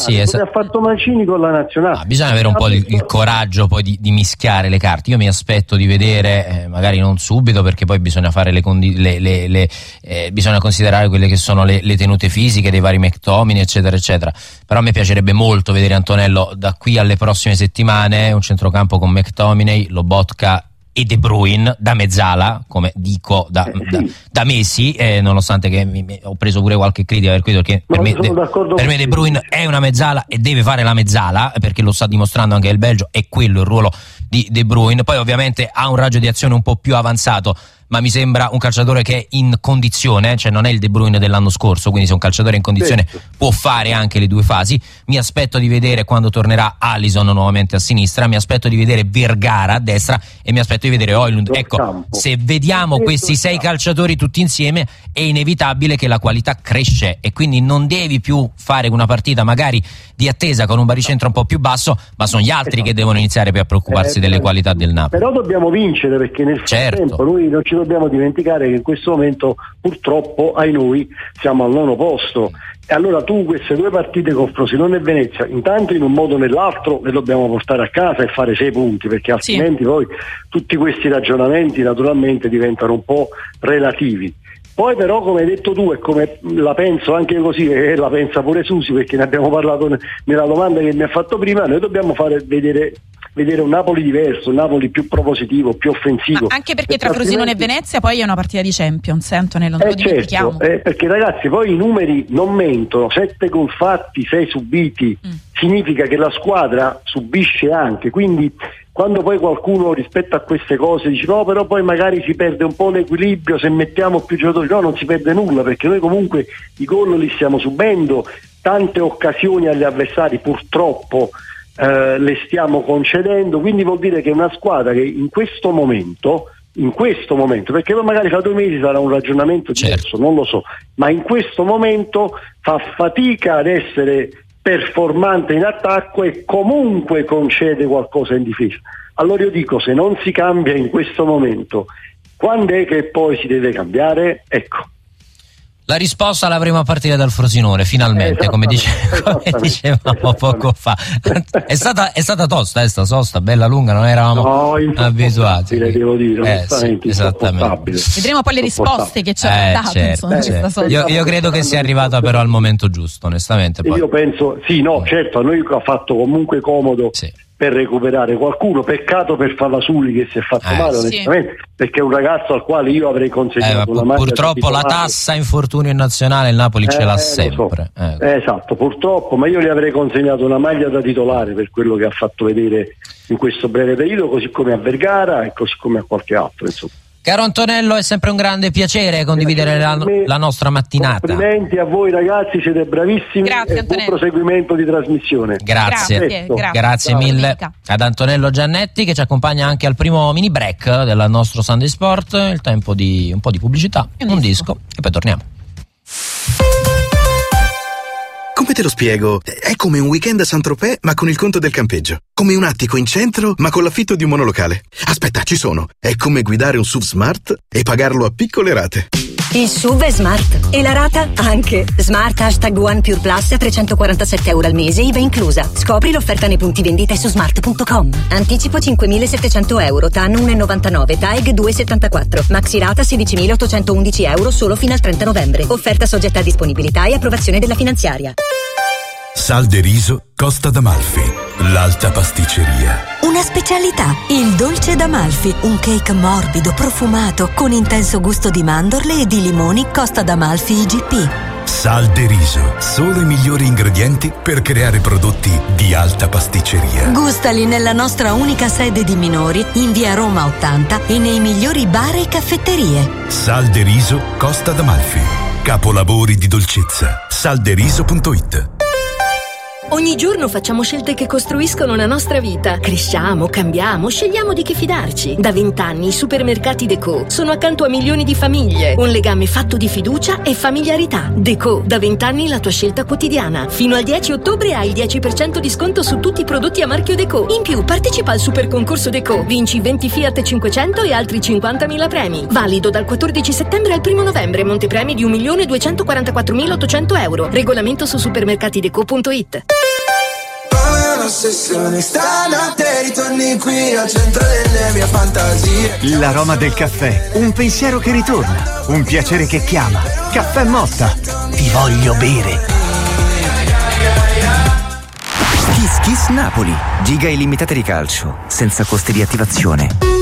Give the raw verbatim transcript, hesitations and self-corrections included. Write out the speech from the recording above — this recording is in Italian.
Sì, esa- come ha fatto Mancini con la nazionale. Ah, bisogna avere un po' il, il coraggio poi di, di mischiare le carte. Io mi aspetto di vedere, eh, magari non subito, perché poi bisogna fare le, condi- le, le, le eh, bisogna considerare quelle che sono le, le tenute fisiche dei vari McTominay, eccetera eccetera. Però a me piacerebbe molto vedere, Antonello, da qui alle prossime settimane un centrocampo con McTominay, Lobotka e De Bruyne da mezzala, come dico da, eh, sì. da, da mesi, eh, nonostante che mi, mi, ho preso pure qualche critica per questo, perché per me, de, per me De Bruyne è una mezzala e deve fare la mezzala, perché lo sta dimostrando anche il Belgio, è quello il ruolo di De Bruyne. Poi ovviamente ha un raggio di azione un po' più avanzato, ma mi sembra un calciatore che è in condizione, cioè non è il De Bruyne dell'anno scorso, quindi se un calciatore è in condizione certo. può fare anche le due fasi. Mi aspetto di vedere quando tornerà Alisson nuovamente a sinistra, mi aspetto di vedere Vergara a destra e mi aspetto di vedere Højlund. Ecco, se vediamo questi sei calciatori tutti insieme è inevitabile che la qualità cresce, e quindi non devi più fare una partita magari di attesa con un baricentro un po' più basso, ma sono gli altri che devono iniziare per preoccuparsi eh, delle qualità del Napoli. Però dobbiamo vincere, perché nel frattempo certo. noi non ci dobbiamo dimenticare che in questo momento purtroppo ai noi siamo al nono posto, e allora tu queste due partite con Frosinone e Venezia intanto in un modo o nell'altro le dobbiamo portare a casa e fare sei punti, perché altrimenti sì. poi tutti questi ragionamenti naturalmente diventano un po' relativi. Poi però, come hai detto tu, e come la penso anche così, e la pensa pure Susi, perché ne abbiamo parlato nella domanda che mi ha fatto prima, noi dobbiamo fare vedere vedere un Napoli diverso, un Napoli più propositivo, più offensivo. Ma anche perché, perché tra Frosinone altrimenti... e Venezia poi è una partita di Champions, Antonello, non eh lo dimentichiamo. Certo, eh, perché ragazzi poi i numeri non mentono, sette gol fatti, sei subiti, mm. significa che la squadra subisce anche, quindi quando poi qualcuno rispetto a queste cose dice no, però poi magari si perde un po' l'equilibrio se mettiamo più giocatori, no, non si perde nulla, perché noi comunque i gol li stiamo subendo, tante occasioni agli avversari purtroppo eh, le stiamo concedendo, quindi vuol dire che è una squadra che in questo momento in questo momento, perché poi magari fra due mesi sarà un ragionamento diverso, certo. non lo so, ma in questo momento fa fatica ad essere performante in attacco e comunque concede qualcosa in difesa. Allora io dico, se non si cambia in questo momento, quando è che poi si deve cambiare? Ecco. La risposta l'avremo a partire dal Frosinone, finalmente, come, dice, come dicevamo poco fa. È stata, è stata tosta, eh, sta sosta, bella lunga, non eravamo no, abituati. Devo dire, eh, sì, esattamente. Vedremo poi le risposte che ci ha eh, dato. Certo, insomma, certo. Io, io credo che sia arrivata però al momento giusto, onestamente. Poi. Io penso, sì, no, certo, a noi ha fatto comunque comodo. Sì. Per recuperare qualcuno, peccato per Falasuli che si è fatto eh, male sì. onestamente, perché è un ragazzo al quale io avrei consegnato eh, una maglia. Purtroppo la tassa infortunio in nazionale il Napoli eh, ce l'ha sempre. So. Eh. Esatto, purtroppo, ma io gli avrei consegnato una maglia da titolare per quello che ha fatto vedere in questo breve periodo, così come a Vergara e così come a qualche altro, insomma. Caro Antonello, è sempre un grande piacere condividere la, la nostra mattinata. Complimenti a voi ragazzi, siete bravissimi. Grazie, e buon proseguimento di trasmissione. Grazie, grazie, grazie. grazie mille ad Antonello Giannetti, che ci accompagna anche al primo mini break del nostro Sunday Sport. Il tempo di un po' di pubblicità, un, un disco. disco e poi torniamo. Come te lo spiego? È come un weekend a Saint-Tropez ma con il conto del campeggio. Come un attico in centro ma con l'affitto di un monolocale. Aspetta, ci sono. È come guidare un S U V Smart e pagarlo a piccole rate. Il S U V è smart e la rata anche. Smart hashtag One Pure Plus a trecentoquarantasette euro al mese, I V A inclusa. Scopri l'offerta nei punti vendita su smart punto com. Anticipo cinquemilasettecento euro, T A N uno virgola novantanove, T A E G due virgola settantaquattro. Maxi rata sedicimilaottocentoundici euro solo fino al trenta novembre. Offerta soggetta a disponibilità e approvazione della finanziaria. Sal de riso Costa d'Amalfi, l'alta pasticceria. Una specialità, il dolce d'Amalfi, un cake morbido, profumato, con intenso gusto di mandorle e di limoni Costa d'Amalfi I G P. Sal de riso, solo i migliori ingredienti per creare prodotti di alta pasticceria. Gustali nella nostra unica sede di minori, in via Roma ottanta e nei migliori bar e caffetterie. Sal de riso Costa d'Amalfi, capolavori di dolcezza. salderiso punto it. Ogni giorno facciamo scelte che costruiscono la nostra vita. Cresciamo, cambiamo, scegliamo di chi fidarci. Da vent'anni i supermercati Deco sono accanto a milioni di famiglie. Un legame fatto di fiducia e familiarità. Deco, da vent'anni la tua scelta quotidiana. Fino al dieci ottobre hai il dieci per cento di sconto su tutti i prodotti a marchio Deco. In più, partecipa al super concorso Deco. Vinci venti Fiat cinquecento e altri cinquantamila premi. Valido dal quattordici settembre al primo novembre. Montepremi di un milione duecentoquarantaquattromilaottocento euro. Regolamento su supermercatideco punto it. un'ossessione. Stanotte ritorni qui al centro delle mie fantasie. L'aroma del caffè, un pensiero che ritorna, un piacere che chiama. Caffè Motta, ti voglio bere. Kiss Kiss Napoli, giga illimitate di calcio, senza costi di attivazione.